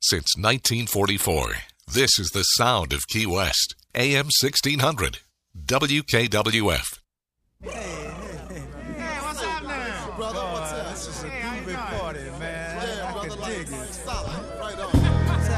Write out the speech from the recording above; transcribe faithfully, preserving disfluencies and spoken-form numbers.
since nineteen forty-four. This is the sound of Key West. A M sixteen hundred. W K W F. Hey, hey, hey. Hey, what's up now? Brother, what's up? This is a hey, groovy party, man. Yeah, I brother, can like, dig it. solid. Right on.